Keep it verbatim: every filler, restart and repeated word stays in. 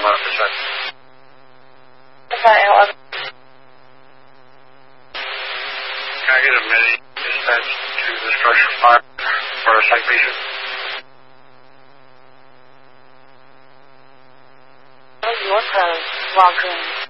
hundred percent. Okay, eleven. Can I get a mini dispatch to the structure five for a citation? Your code, welcome.